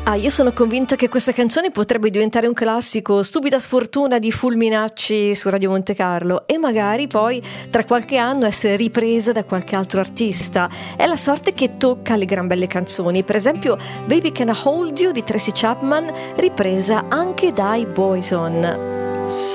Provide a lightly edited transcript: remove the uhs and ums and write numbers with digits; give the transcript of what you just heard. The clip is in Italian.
Io sono convinta che questa canzone potrebbe diventare un classico, Stupida sfortuna di Fulminacci su Radio Monte Carlo, e magari poi tra qualche anno essere ripresa da qualche altro artista. È la sorte che tocca alle gran belle canzoni, per esempio Baby Can I Hold You di Tracy Chapman, ripresa anche dai Boyzone.